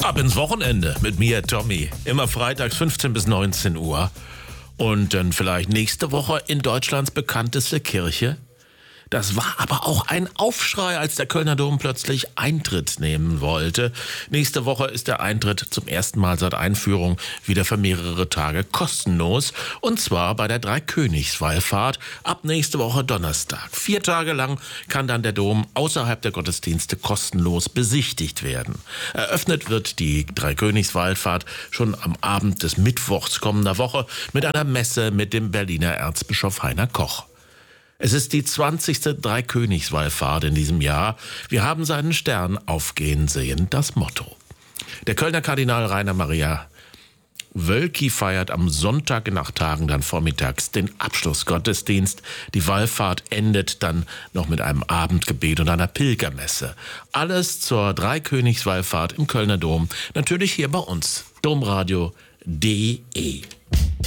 Ab ins Wochenende mit mir, Tommy. Immer freitags 15 bis 19 Uhr. Und dann vielleicht nächste Woche in Deutschlands bekannteste Kirche. Das war aber auch ein Aufschrei, als der Kölner Dom plötzlich Eintritt nehmen wollte. Nächste Woche ist der Eintritt zum ersten Mal seit Einführung wieder für mehrere Tage kostenlos. Und zwar bei der Dreikönigswallfahrt ab nächste Woche Donnerstag. 4 Tage lang kann dann der Dom außerhalb der Gottesdienste kostenlos besichtigt werden. Eröffnet wird die Dreikönigswallfahrt schon am Abend des Mittwochs kommender Woche mit einer Messe mit dem Berliner Erzbischof Heiner Koch. Es ist die 20. Dreikönigswallfahrt in diesem Jahr. Wir haben seinen Stern aufgehen sehen, das Motto. Der Kölner Kardinal Rainer Maria Wölki feiert am Sonntag in 8 Tagen dann vormittags den Abschlussgottesdienst. Die Wallfahrt endet dann noch mit einem Abendgebet und einer Pilgermesse. Alles zur Dreikönigswallfahrt im Kölner Dom, natürlich hier bei uns, domradio.de.